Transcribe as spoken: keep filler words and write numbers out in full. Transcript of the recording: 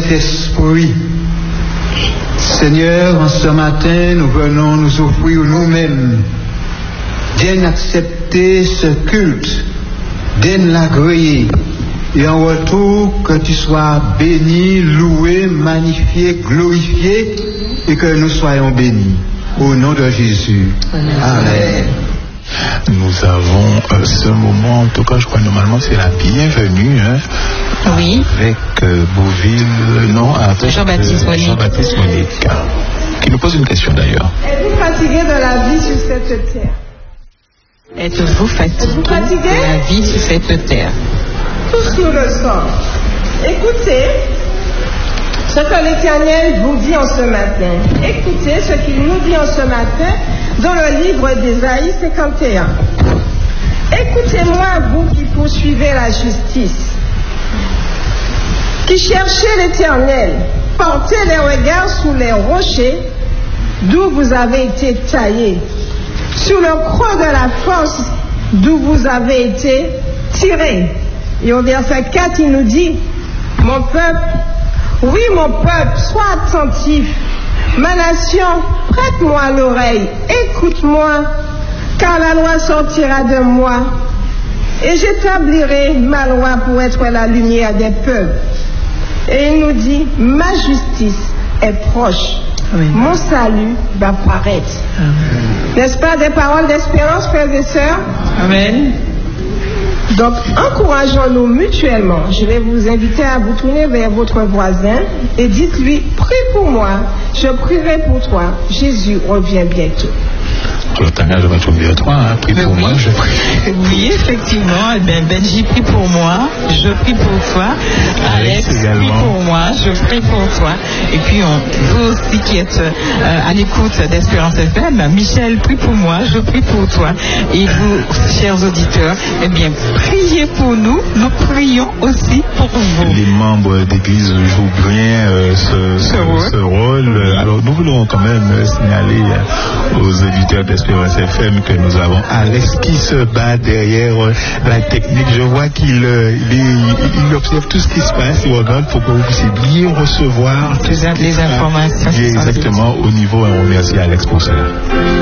Saint-Esprit. Seigneur, en ce matin, nous venons nous offrir nous-mêmes, bien accepter ce culte, bien l'agréer, et en retour que tu sois béni, loué, magnifié, glorifié, et que nous soyons bénis. Au nom de Jésus. Amen. Amen. Nous avons euh, ce moment, en tout cas je crois normalement c'est la bienvenue, hein, oui. Avec euh, Bouville, non, avec Jean-Baptiste euh, Monique. Jean-Baptiste Monique, qui nous pose une question d'ailleurs. Êtes-vous fatigué de la vie sur cette terre? Êtes-vous fatigué, Êtes-vous fatigué de la vie sur cette terre? Tous nous le sommes. Écoutez ce que l'Éternel vous dit en ce matin. Écoutez ce qu'il nous dit en ce matin dans le livre d'Ésaïe cinquante et un. Écoutez-moi, vous qui poursuivez la justice, qui cherchez l'Éternel, portez les regards sous les rochers d'où vous avez été taillés, sur le creux de la force d'où vous avez été tirés. Et au verset quatre, il nous dit, mon peuple, oui mon peuple, sois attentif, ma nation, prête-moi l'oreille, écoute-moi, car la loi sortira de moi, et j'établirai ma loi pour être la lumière des peuples. Et il nous dit, ma justice est proche, Amen. Mon salut va paraître. Amen. N'est-ce pas des paroles d'espérance, frères et sœurs? Amen. Donc, encourageons-nous mutuellement. Je vais vous inviter à vous tourner vers votre voisin et dites-lui, prie pour moi, je prierai pour toi. Jésus revient bientôt. Alors, Tania, je vais tourner à toi, hein. Prie pour oui. moi, je prie. Oui, effectivement. Eh bien, Benji prie pour moi, je prie pour toi. Alex, Alex prie pour moi, je prie pour toi. Et puis, on, vous aussi qui êtes euh, à l'écoute d'Espérance F M, Michel prie pour moi, je prie pour toi. Et vous, chers auditeurs, eh bien, priez pour nous, nous prions aussi pour vous. Les membres d'église jouent bien euh, ce, ce, ce rôle. Ce rôle. Alors, nous voulons quand même signaler euh, aux auditeurs d'Espérance F M que nous avons Alex qui se bat derrière euh, la technique. Je vois qu'il euh, il, il observe tout ce qui se passe. Il regarde pour que vous puissiez bien recevoir les, les informations. Exactement au niveau. On remercie Alex pour cela.